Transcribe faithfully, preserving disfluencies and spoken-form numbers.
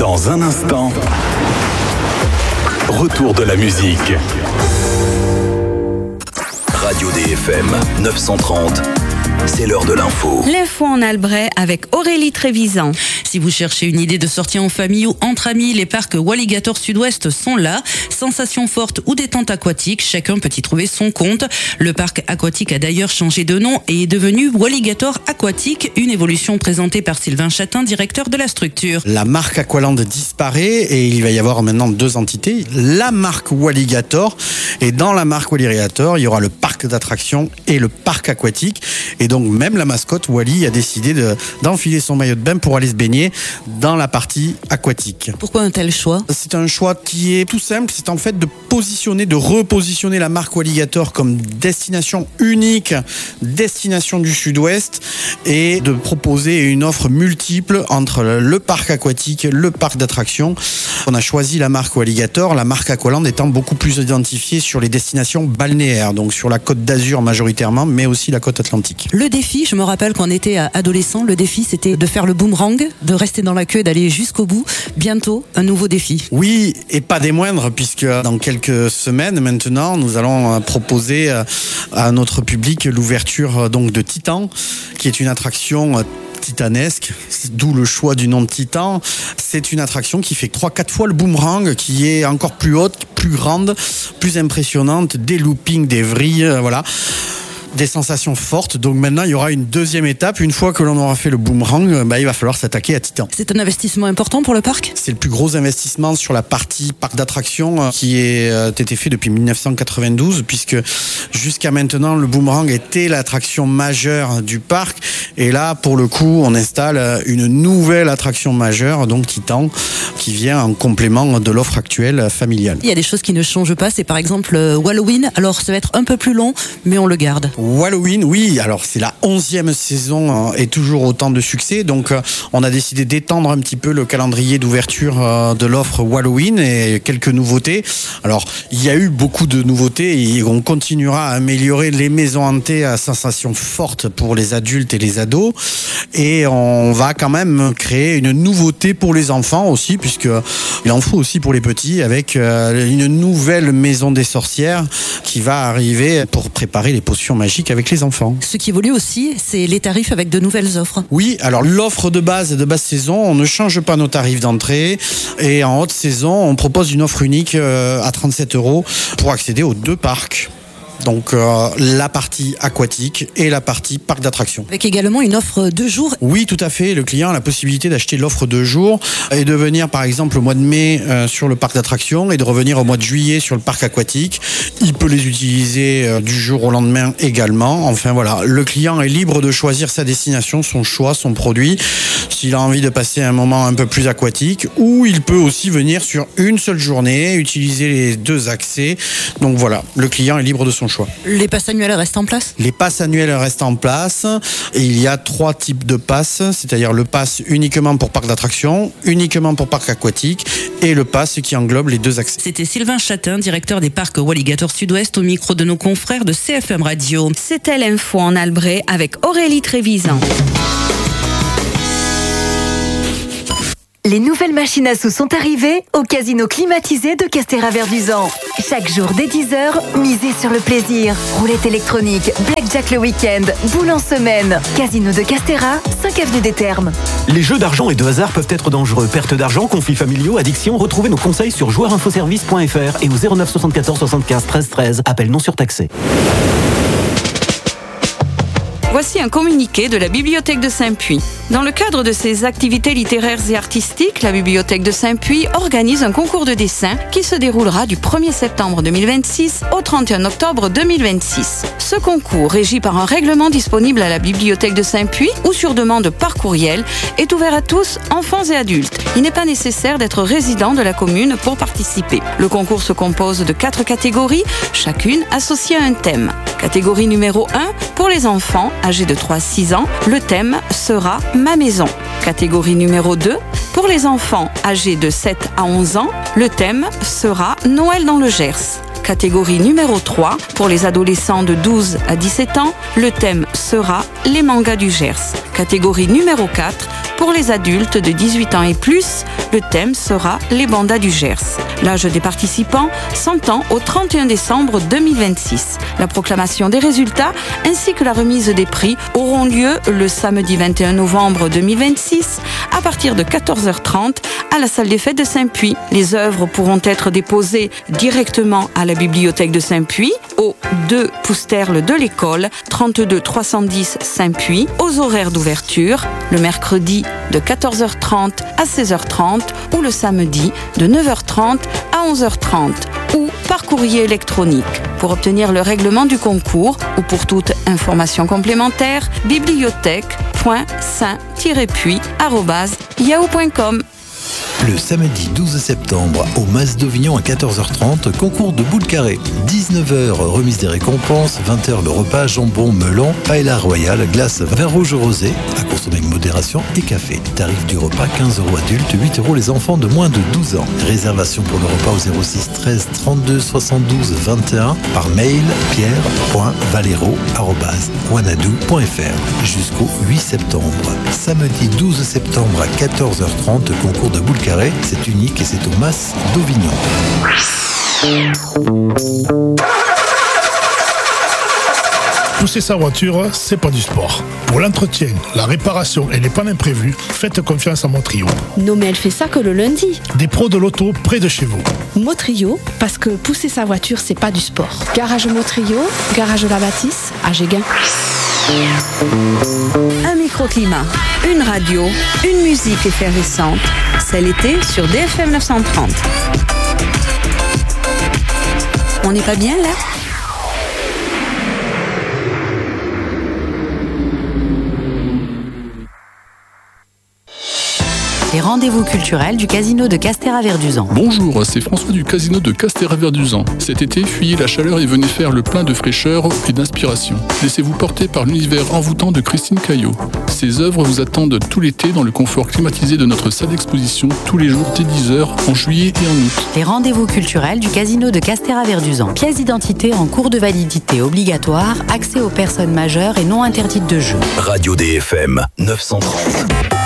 Dans un instant, retour de la musique. Radio D F M neuf cent trente, c'est l'heure de l'info. L'info en Albret avec Aurélie Trévisan. Si vous cherchez une idée de sortie en famille ou entre amis, les parcs Walligator Sud-Ouest sont là. Sensations fortes ou détente aquatique, chacun peut y trouver son compte. Le parc aquatique a d'ailleurs changé de nom et est devenu Walligator Aquatique, une évolution présentée par Sylvain Chatin, directeur de la structure. La marque Aqualand disparaît et il va y avoir maintenant deux entités. La marque Walligator, et dans la marque Walligator, il y aura le parc d'attractions et le parc aquatique. Et donc même la mascotte Wally a décidé de, d'enfiler son maillot de bain pour aller se baigner dans la partie aquatique. Pourquoi un tel choix ? C'est un choix qui est tout simple, c'est en fait de positionner, de repositionner la marque Walligator comme destination unique, destination du Sud-Ouest, et de proposer une offre multiple entre le parc aquatique, le parc d'attractions. On a choisi la marque Walligator, la marque Aqualand étant beaucoup plus identifiée sur les destinations balnéaires, donc sur la Côte d'Azur majoritairement, mais aussi la côte atlantique. Le défi, je me rappelle qu'on était adolescent, le défi c'était de faire le boomerang, de rester dans la queue et d'aller jusqu'au bout. Bientôt, un nouveau défi. Oui, et pas des moindres, puisque dans quelques semaines maintenant, nous allons proposer à notre public l'ouverture donc de Titan, qui est une attraction titanesque, d'où le choix du nom de Titan. C'est une attraction qui fait trois à quatre fois le boomerang, qui est encore plus haute, plus grande, plus impressionnante, des loopings, des vrilles, voilà. Des sensations fortes. Donc maintenant, il y aura une deuxième étape. Une fois que l'on aura fait le boomerang, bah, il va falloir s'attaquer à Titan. C'est un investissement important pour le parc ? C'est le plus gros investissement sur la partie parc d'attractions qui a été fait depuis dix-neuf cent quatre-vingt-douze, puisque jusqu'à maintenant, le boomerang était l'attraction majeure du parc. Et là, pour le coup, on installe une nouvelle attraction majeure, donc Titan, qui vient en complément de l'offre actuelle familiale. Il y a des choses qui ne changent pas. C'est par exemple Halloween. Alors, ça va être un peu plus long, mais on le garde. Halloween, oui, alors c'est la onzième saison et toujours autant de succès, donc on a décidé d'étendre un petit peu le calendrier d'ouverture de l'offre Halloween et quelques nouveautés. Alors il y a eu beaucoup de nouveautés et on continuera à améliorer les maisons hantées à sensations fortes pour les adultes et les ados, et on va quand même créer une nouveauté pour les enfants aussi, puisque il en faut aussi pour les petits, avec une nouvelle maison des sorcières qui va arriver pour préparer les potions magiques avec les enfants. Ce qui évolue aussi, c'est les tarifs avec de nouvelles offres. Oui, alors l'offre de base de basse saison, on ne change pas nos tarifs d'entrée, et en haute saison, on propose une offre unique à trente-sept euros pour accéder aux deux parcs. Donc euh, la partie aquatique et la partie parc d'attractions. Avec également une offre deux jours. Oui, tout à fait. Le client a la possibilité d'acheter l'offre deux jours et de venir par exemple au mois de mai euh, sur le parc d'attractions et de revenir au mois de juillet sur le parc aquatique. Il peut les utiliser euh, du jour au lendemain également. Enfin voilà, le client est libre de choisir sa destination, son choix, son produit. S'il a envie de passer un moment un peu plus aquatique, ou il peut aussi venir sur une seule journée, utiliser les deux accès. Donc voilà, le client est libre de son choix. Les passes annuelles restent en place ? Les passes annuelles restent en place. Et il y a trois types de passes, c'est-à-dire le pass uniquement pour parc d'attractions, uniquement pour parc aquatique et le pass qui englobe les deux accès. C'était Sylvain Chatin, directeur des parcs Walligator Sud-Ouest, au micro de nos confrères de C F M Radio. C'était l'info en Albret avec Aurélie Trévisan. Les nouvelles machines à sous sont arrivées au casino climatisé de Castéra-Verduzan. Chaque jour dès dix heures, misez sur le plaisir. Roulette électronique, blackjack le week-end, boule en semaine. Casino de Castéra, cinq avenue des Thermes. Les jeux d'argent et de hasard peuvent être dangereux. Perte d'argent, conflits familiaux, addiction. Retrouvez nos conseils sur joueur info service point f r et au zéro neuf soixante-quatorze soixante-quinze treize treize. Appel non surtaxé. Voici un communiqué de la Bibliothèque de Saint-Puy. Dans le cadre de ses activités littéraires et artistiques, la Bibliothèque de Saint-Puy organise un concours de dessin qui se déroulera du premier septembre deux mille vingt-six au trente et un octobre deux mille vingt-six. Ce concours, régi par un règlement disponible à la Bibliothèque de Saint-Puy ou sur demande par courriel, est ouvert à tous, enfants et adultes. Il n'est pas nécessaire d'être résident de la commune pour participer. Le concours se compose de quatre catégories, chacune associée à un thème. Catégorie numéro un, pour les enfants, âgés de trois à six ans, le thème sera « Ma maison ». Catégorie numéro deux, pour les enfants âgés de sept à onze ans, le thème sera « Noël dans le Gers ». Catégorie numéro trois, pour les adolescents de douze à dix-sept ans, le thème sera « Les mangas du Gers ». Catégorie numéro quatre, Pour les adultes de dix-huit ans et plus, le thème sera les bandas du Gers. L'âge des participants s'entend au trente et un décembre deux mille vingt-six. La proclamation des résultats ainsi que la remise des prix auront lieu le samedi vingt et un novembre deux mille vingt-six à partir de quatorze heures trente à la salle des fêtes de Saint-Puy. Les œuvres pourront être déposées directement à la bibliothèque de Saint-Puy, au deux Pousterle de l'école, trente-deux trois cent dix Saint-Puy, aux horaires d'ouverture, le mercredi de quatorze heures trente à seize heures trente ou le samedi de neuf heures trente à onze heures trente ou par courrier électronique. Pour obtenir le règlement du concours ou pour toute information complémentaire, bibliothèque point saint tiret puy arobase yahoo point com. Le samedi douze septembre, au Mas d'Auvignon à quatorze heures trente, concours de boules carrées. dix-neuf heures, remise des récompenses. vingt heures, le repas, jambon, melon, paella royale, glace, vin rouge rosé, à consommer avec modération et café. Tarif du repas, quinze euros adultes, huit euros les enfants de moins de douze ans. Réservation pour le repas au zéro six treize trente-deux soixante-douze vingt et un par mail pierre point valero arobase wanadoo point f r jusqu'au huit septembre. Samedi douze septembre à quatorze heures trente, concours de boules carrées. C'est unique et c'est au Mas d'Auvignon. Pousser sa voiture, c'est pas du sport. Pour l'entretien, la réparation et les pannes imprévues, faites confiance à Motrio. Non mais elle fait ça que le lundi. Des pros de l'auto près de chez vous. Motrio, parce que pousser sa voiture, c'est pas du sport. Garage Motrio, garage La Bâtisse, à Géguin. Un microclimat, une radio, une musique effervescente. C'est l'été sur D F M neuf cent trente. On n'est pas bien là ? Les rendez-vous culturels du Casino de Castéra-Verduzan. Bonjour, c'est François du Casino de Castéra-Verduzan. Cet été, fuyez la chaleur et venez faire le plein de fraîcheur et d'inspiration. Laissez-vous porter par l'univers envoûtant de Christine Caillot. Ses œuvres vous attendent tout l'été dans le confort climatisé de notre salle d'exposition, tous les jours dès dix heures, en juillet et en août. Les rendez-vous culturels du Casino de Castéra-Verduzan. Pièce d'identité en cours de validité obligatoire, accès aux personnes majeures et non interdites de jeu. Radio D F M neuf cent trente.